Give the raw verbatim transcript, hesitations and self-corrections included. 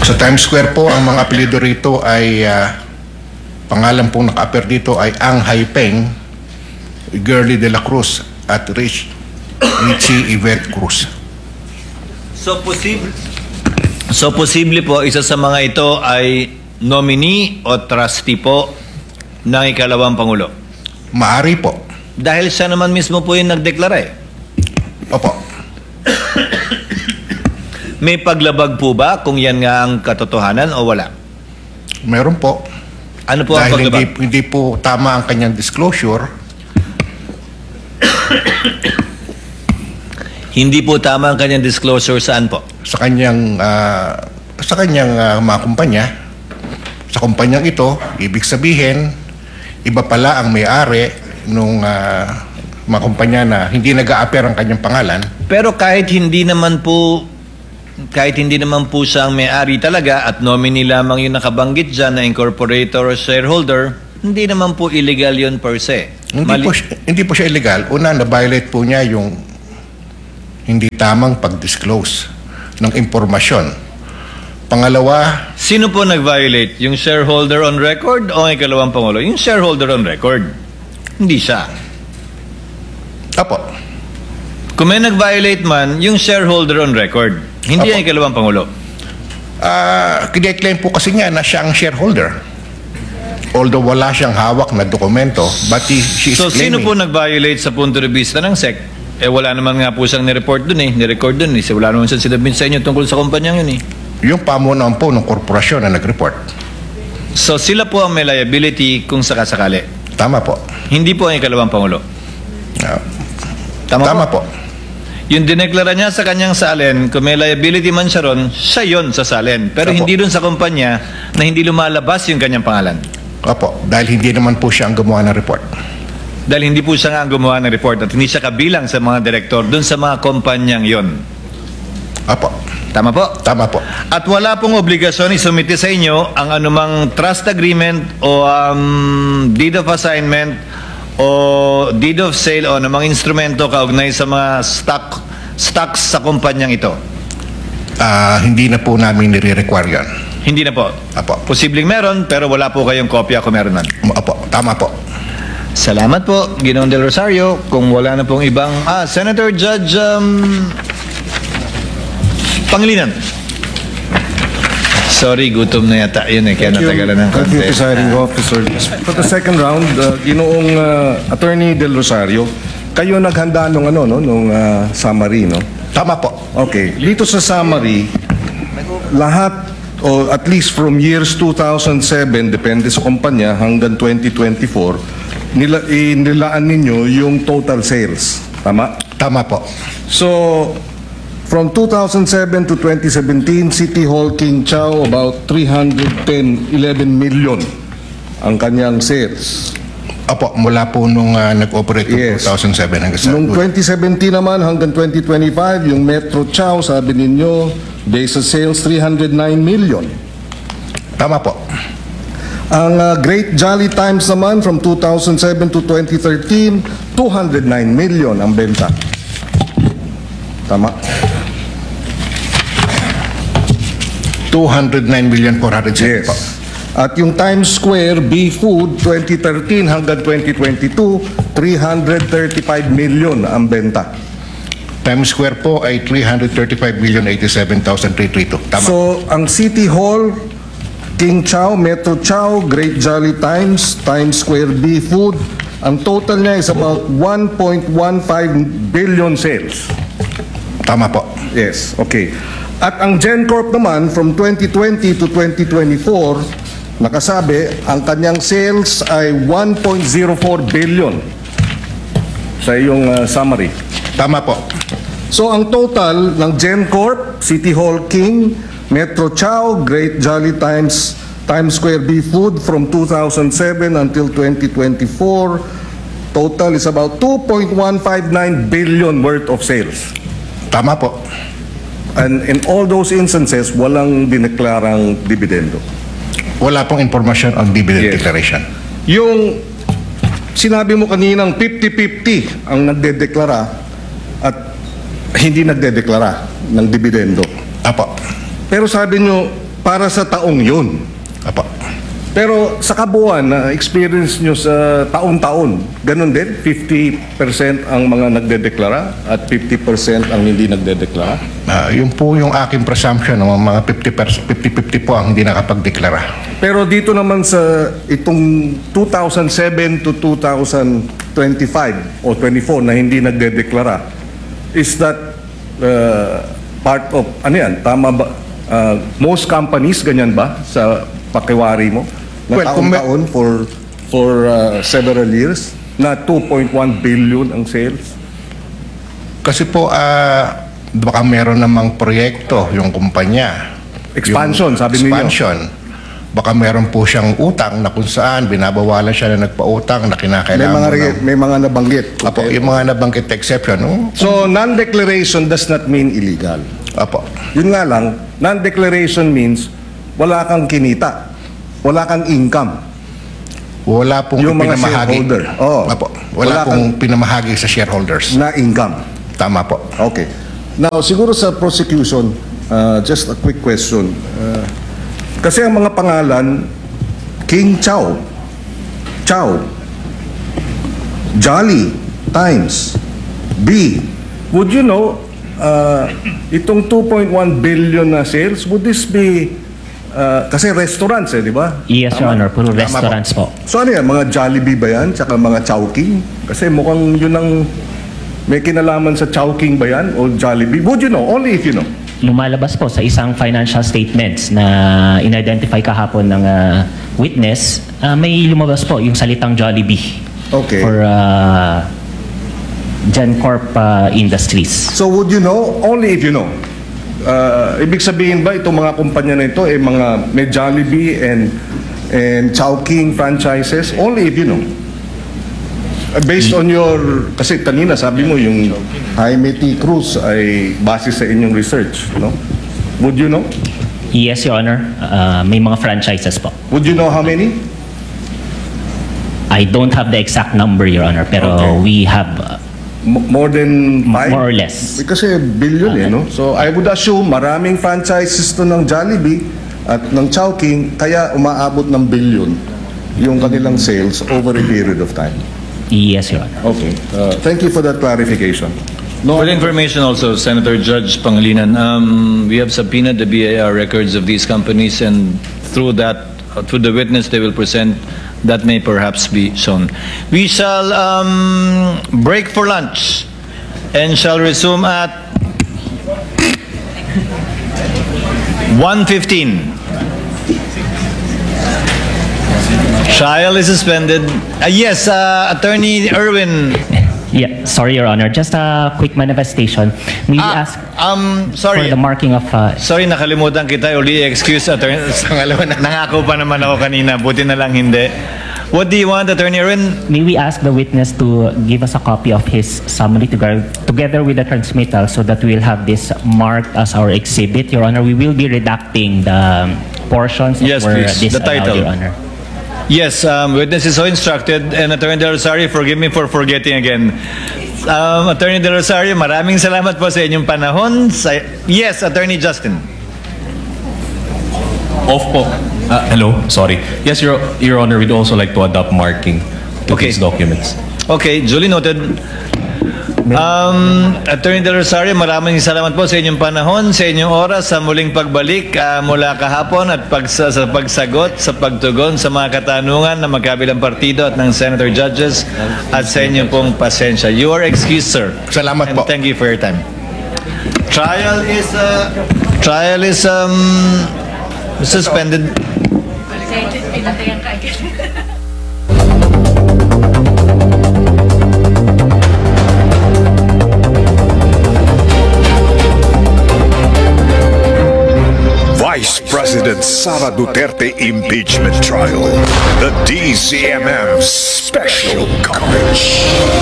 Sa Times Square po, ang mga apelido rito ay uh, pangalan pong naka-appear dito ay Ang Haipeng, Girly de la Cruz at Rich Richie Yvette Cruz. So posible So posible po isa sa mga ito ay nominee o trustee po ng ikalawang Pangulo. Maari po. Dahil siya naman mismo po yung nagdeklara eh. Opo. May paglabag po ba kung yan nga ang katotohanan o wala? Meron po. Ano po ang Dahil paglabag? hindi, hindi po tama ang kanyang disclosure. Hindi po tama ang kanyang disclosure saan po? Sa kanyang uh, sa kanyang uh, mga kumpanya. Sa kumpanyang ito, ibig sabihin, iba pala ang may-ari nung uh, mga kumpanya na hindi nag-a-appear ang kanyang pangalan. Pero kahit hindi naman po kahit hindi naman po siya ang may-ari talaga at nominee lamang yung nakabanggit dyan na incorporator or shareholder, hindi naman po illegal yun per se. Hindi, Mali- po, siya- hindi po siya illegal. Una, na-violate po niya yung hindi tamang pag-disclose ng impormasyon. Pangalawa, Sino po nag-violate? Yung shareholder on record o ang ikalawang Pangulo? Yung shareholder on record. Hindi siya. apo, Kung may nag-violate man, yung shareholder on record. Hindi Apo. ang ikalawang Pangulo. ah kine-claim po kasi niya na siya ang shareholder. Although wala siyang hawak na dokumento, but he, she is So, sino claiming. po nag-violate sa punto de vista ng S E C? Eh, wala naman nga po siyang nireport dun eh. Nirecord dun eh. So, wala naman siyang sinabing sa inyo tungkol sa kumpanyang yun eh. Yung pamunuan po ng korporasyon na nag-report. So, sila po ang may liability kung sakasakali. Tama po. Hindi po ang ikalawang Pangulo. Ah, Tama, tama po? po. Yung dineklara niya sa kanyang salen, kung may liability man siya ron, siya yun sa salen. Pero Apo. hindi dun sa kumpanya na hindi lumalabas yung kanyang pangalan. Opo, dahil hindi naman po siya ang gumawa ng report. Dahil hindi po siya nga ang gumawa ng report at hindi siya kabilang sa mga direktor dun sa mga kumpanyang yon. Opo, Tama po? tama po. At wala pong obligasyon isumite sa inyo ang anumang trust agreement o um, deed of assignment o deed of sale o anumang instrumento kaugnay sa mga stock stocks sa kumpanyang ito. Ah, hindi na po namin nire-require yan. Hindi na po. Opo, Posibleng meron pero wala po kayong kopya kung meron man. opo, tama po. Salamat po, Ginoong Del Rosario. Kung wala na pong ibang... Ah, Senator Judge um, Pangilinan. Sorry, gutom na yata yun eh. Kaya natagalan ng Thank you, konti. Presiding Officer. For the second round, uh, Ginoong uh, Attorney Del Rosario, kayo naghanda nung ano, no, nung uh, summary, no? Tama po. Okay. Dito sa summary, lahat o at least from years two thousand seven, depende sa kumpanya, hanggang twenty twenty-four, nila, inilaan ninyo yung total sales. Tama? Tama po. So, from two thousand seven to twenty seventeen, City Hall King Chow, about three hundred ten, eleven million ang kanyang sales. Opo, mula po nung uh, nag-operate noong Yes. two thousand seven hanggang sa... Noong twenty seventeen naman hanggang twenty twenty-five, yung Metro Chow, sabi ninyo, days of sales three hundred nine million. Tama po. Ang uh, Great Jolly Times naman from two thousand seven to twenty thirteen, two hundred nine million ang benta. Tama? two hundred nine million four hundred Yes. po. At yung Times Square B-Food twenty thirteen hanggang twenty twenty-two, three hundred thirty-five million ang benta. Times Square po ay three hundred thirty-five million eighty-seven thousand three hundred thirty-two. Tama. So, ang City Hall, King Chow, Metro Chow, Great Jolly Times, Times Square B-Food, ang total niya is about one point one five billion sales. Tama po. Yes, okay. At ang GenCorp naman, from twenty twenty to twenty twenty-four, nakasabi, ang kanyang sales ay one point zero four billion sa iyong uh, summary. Tama po. So ang total ng GenCorp, City Hall King, Metro Chow, Great Jolly Times, Times Square B-Food from two thousand seven until twenty twenty-four, total is about two point one five nine billion worth of sales. Tama po. And in all those instances, walang dineklarang dividendo. Wala pong information on dividend Yes. declaration. Yung sinabi mo kaninang fifty fifty ang nagdedeklara at hindi nagdedeklara ng dividendo. Apo. Pero sabi nyo, para sa taong yun. Apo. Pero sa kabuuan na experience nyo sa taon-taon, ganun din, fifty percent ang mga nagdedeklara at fifty percent ang hindi nagdedeklara? Ah, yun po yung aking presumption, no? Mga fifty fifty po ang hindi nakapagdeklara. Pero dito naman sa itong two thousand seven to two thousand twenty-five o twenty-four na hindi nagdedeklara, is that uh, part of, ano yan, tama ba? Uh, most companies, ganyan ba sa pakiwari mo? Na Well, kung may- taon-taon for, for uh, several years, na two point one billion ang sales? Kasi po, ah, baka meron namang proyekto yung kumpanya. Expansion, Yung sabi ninyo. Expansion. Baka meron po siyang utang na kung saan binabawalan siya na nagpautang na May kinakailangan mga, mo re- ng- may mga nabanggit. Apo, Okay. yung mga nabanggit exception. No? So, non-declaration does not mean illegal. Apo. Yun nga lang, non-declaration means wala kang kinita, wala kang income. Wala pong Yung mga pinamahagi. shareholder. Oo. Apo. Wala, Wala pong pinamahagi sa shareholders. Na income. Tama po. Okay. Now, siguro sa prosecution, uh, just a quick question. Uh, kasi ang mga pangalan, King Chow, Chow, Jolly, Times, B. Would you know, uh, itong two point one billion na sales, would this be, uh, kasi restaurants eh, di ba? Yes, Your Honor. Puro Tama restaurants po. So ano yan, mga Jollibee ba yan? Tsaka mga Chowking? Kasi mukhang yun ang may kinalaman sa Chowking ba yan? O Jollibee? Would you know? Only if you know. Lumalabas po sa isang financial statements na in-identify kahapon ng ah, witness, ah, may lumabas po yung salitang Jollibee Okay. for uh, GenCorp ah, Industries. So would you know? Only if you know. Uh, ibig sabihin ba itong mga kumpanya na ito eh mga may Jollibee and and Chowking franchises? Only if you know. Uh, based on your, kasi kanina sabi mo yung Jaime T. Cruz ay base sa inyong research, no? Would you know? Yes, Your Honor. Ah, may mga franchises po. Would you know how many? I don't have the exact number, Your Honor, pero Okay. we have ah, M- more than five? more or less. Kasi billion eh, no? So I would assume maraming franchises to ng Jollibee at ng Chowking, kaya umaabot ng billion yung kanilang sales over a period of time. Yes, Your Honor. Okay. Uh, thank you for that clarification. No, For the information also, Senator Judge Pangilinan, um, we have subpoenaed the B I R records of these companies, and through that, uh, through the witness they will present, that may perhaps be shown. We shall um, break for lunch and shall resume at one fifteen. Trial is suspended. Uh, yes, uh, Attorney Erwin. Yeah, sorry, Your Honor. Just a quick manifestation. May we Ah, ask um, for sorry. the marking of uh, Sorry, nakalimutan kita. Uli, excuse, attorney. Nangako pa naman ako kanina. Buti na lang hindi. What do you want, Attorney Erwin? May we ask the witness to give us a copy of his summary together, together with the transmittal so that we'll have this marked as our exhibit, Your Honor. We will be redacting the portions that Yes, were please. The disallowed, title. Your Honor. Yes, um, witness is so instructed. And Attorney De Rosario, forgive me for forgetting again. Um, Attorney De Rosario, maraming salamat po sa inyong panahon. Sa, yes, Attorney Justin. Off po. Ah, hello, sorry. Yes, Your, Your Honor, we'd also like to adopt marking to Okay. these documents. Okay, duly noted. Um, Attorney De Rosario, maraming salamat po sa inyong panahon, sa inyong oras, sa muling pagbalik ah, mula kahapon at pagsa, sa pagsagot, sa pagtugon sa mga katanungan ng magkabilang partido at ng Senator Judges at sa inyong pong pasensya. You are excused, sir. Salamat And po. thank you for your time. Trial is uh, trial is um, suspended. Pinatayan ka agad. Vice President Sara Duterte impeachment trial. The D C M M special coverage.